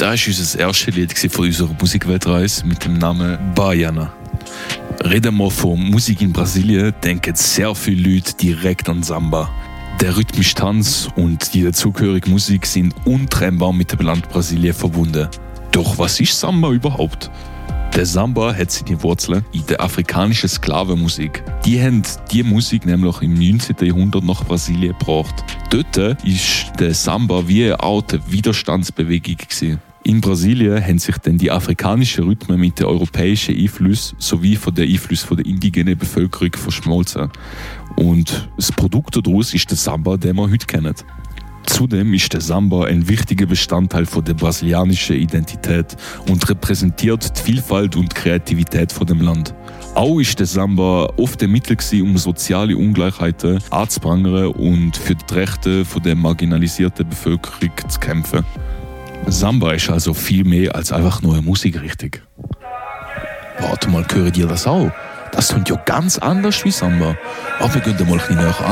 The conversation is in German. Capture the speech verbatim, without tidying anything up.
Das war unser erstes Lied von unserer Musikweltreise mit dem Namen Baiana. Reden wir von Musik in Brasilien, denken sehr viele Leute direkt an Samba. Der rhythmische Tanz und die dazugehörige Musik sind untrennbar mit dem Land Brasilien verbunden. Doch was ist Samba überhaupt? Der Samba hat seine Wurzeln in der afrikanischen Sklavenmusik. Die haben diese Musik nämlich im neunzehnten Jahrhundert nach Brasilien gebracht. Dort war der Samba wie eine Art Widerstandsbewegung gewesen. In Brasilien haben sich dann die afrikanischen Rhythmen mit den europäischen Einflüssen sowie von den Einflüssen der indigenen Bevölkerung verschmolzen. Und das Produkt daraus ist der Samba, den wir heute kennen. Zudem ist der Samba ein wichtiger Bestandteil von der brasilianischen Identität und repräsentiert die Vielfalt und Kreativität von dem Land. Auch ist der Samba oft ein Mittel gewesen, um soziale Ungleichheiten anzuprangern und für die Rechte der marginalisierten Bevölkerung zu kämpfen. Samba ist also viel mehr als einfach nur eine Musikrichtung. Warte mal, hören dir das auch? Das klingt ja ganz anders wie Samba. Aber wir gehen mal ein bisschen näher an.